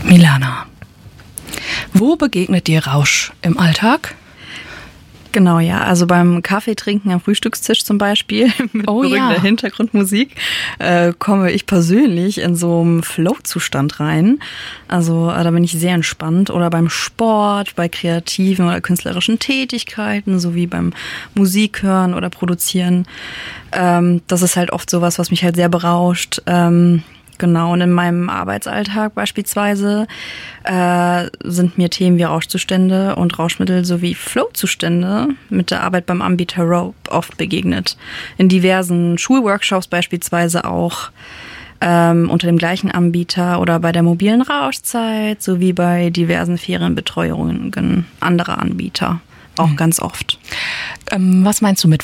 Milana, wo begegnet dir Rausch im Alltag? Genau, ja. Also beim Kaffeetrinken am Frühstückstisch zum Beispiel mit beruhigender Hintergrundmusik komme ich persönlich in so einen Flow-Zustand rein. Also da bin ich sehr entspannt. Oder beim Sport, bei kreativen oder künstlerischen Tätigkeiten, sowie beim Musik hören oder produzieren. Das ist halt oft sowas, was mich halt sehr berauscht. Genau, und in meinem Arbeitsalltag beispielsweise sind mir Themen wie Rauschzustände und Rauschmittel sowie Flow-Zustände mit der Arbeit beim Anbieter Rope oft begegnet. In diversen Schulworkshops beispielsweise auch unter dem gleichen Anbieter oder bei der mobilen Rauschzeit sowie bei diversen Ferienbetreuungen anderer Anbieter. Auch ganz oft. Was meinst du mit